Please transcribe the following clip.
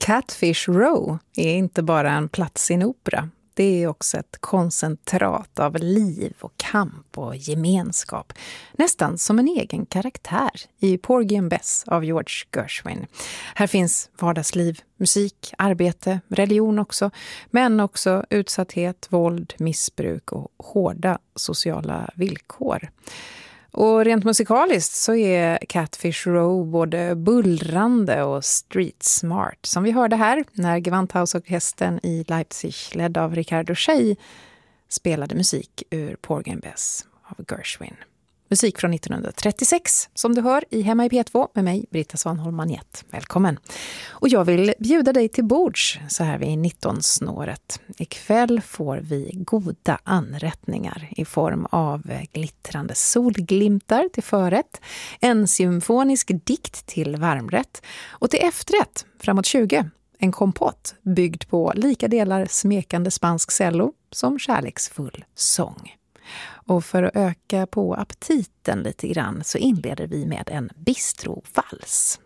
Catfish Row är inte bara en plats i en opera. Det är också ett koncentrat av liv och kamp och gemenskap. Nästan som en egen karaktär i Porgy and Bess av George Gershwin. Här finns vardagsliv, musik, arbete, religion också. Men också utsatthet, våld, missbruk och hårda sociala villkor. Och rent musikaliskt så är Catfish Row både bullrande och street smart. Som vi hörde här när Gewandhausorkestern i Leipzig ledd av Ricardo Schey spelade musik ur Porgy and Bess av Gershwin. Musik från 1936 som du hör i Hemma i P2 med mig, Britta Svanholm-Manjet. Välkommen! Och jag vill bjuda dig till bords så här vid 19-snåret. Ikväll får vi goda anrättningar i form av glittrande solglimtar till förrätt, en symfonisk dikt till varmrätt och till efterrätt framåt 20. En kompott byggd på lika delar smekande spansk cello som kärleksfull sång. Och för att öka på aptiten lite grann så inleder vi med en bistrovals.